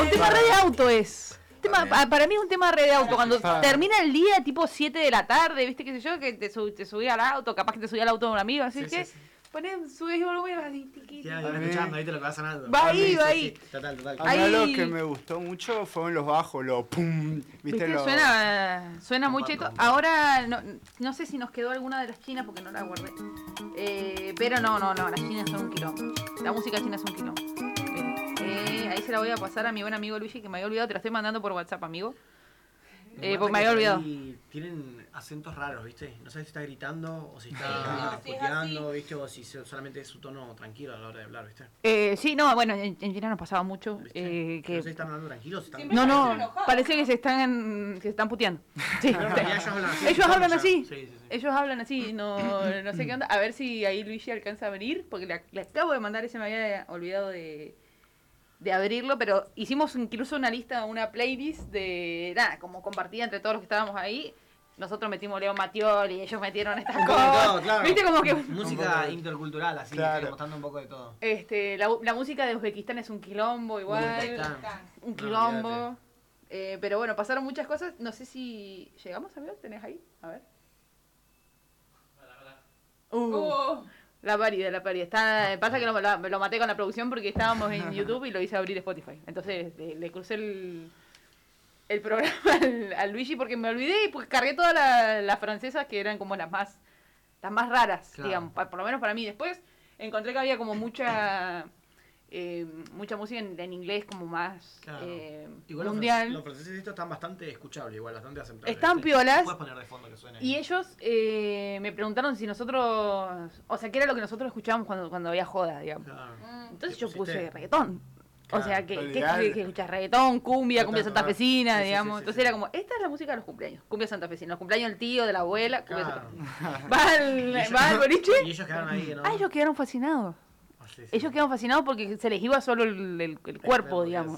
un tema re de auto es. Para mí es un tema re de auto. Cuando termina el día, tipo 7 de la tarde, ¿viste qué sé yo? Que te subí al auto, capaz que te subí al auto de un amigo, así que... Subís el volumen, vas tiquito. Ya, escuchando, ahí te lo que va sonando. Va ahí, va ahí. Sí, total. A mí lo que me gustó mucho fueron los bajos, los pum. ¿Viste? Suena muy cheto. Ahora, no sé si nos quedó alguna de las chinas porque no la guardé. Pero no, las chinas son un quilombo. La música china es un quilombo. Ahí se la voy a pasar a mi buen amigo Luigi, que me había olvidado. Te la estoy mandando por WhatsApp, amigo. Porque me había olvidado. Tienen acentos raros, ¿viste? No sabes si está gritando o si está puteando, ¿viste? O si solamente es su tono tranquilo a la hora de hablar, ¿viste? Sí, no, bueno, en China nos pasaba mucho. Que no sé si están hablando tranquilos. No, parece que se están puteando. Sí. Ellos hablan así. Ellos hablan así, no sé qué onda. A ver si ahí Luigi alcanza a venir, porque le acabo de mandar, ese me había olvidado de abrirlo, pero hicimos incluso una lista, una playlist de nada, como compartida entre todos los que estábamos ahí. Nosotros metimos Leo Mattioli y ellos metieron estas cosas. Todo, claro. ¿Viste? Como que música intercultural, así, claro. Mostrando un poco de todo. La música de Uzbekistán es un quilombo igual. Un quilombo. Pero bueno, pasaron muchas cosas. No sé si llegamos, amigo, ¿tenés ahí? A ver. La parida. Pasa que lo maté con la producción porque estábamos en YouTube y lo hice abrir Spotify. Entonces le crucé el programa al Luigi porque me olvidé y pues cargué todas las francesas que eran como las más raras, claro. Digamos, por lo menos para mí. Después encontré que había como mucha música en inglés como más igual mundial. Los franceses estos están bastante escuchables, igual, bastante aceptables. Están piolas. Puedes poner de fondo que suene. Y ellos me preguntaron si nosotros, o sea, qué era lo que nosotros escuchábamos cuando había joda, digamos. Claro. Entonces yo puse reggaetón. Claro, o sea, que escuchas reggaetón, cumbia santafesina, digamos. Sí, entonces era como, esta es la música de los cumpleaños, cumbia santafesina. Los cumpleaños del tío, de la abuela, cumbia santafesina. Va al boliche. Y ellos quedaron ahí, ¿no? Ellos quedaron fascinados. Ellos quedaron fascinados porque se les iba solo el cuerpo, digamos.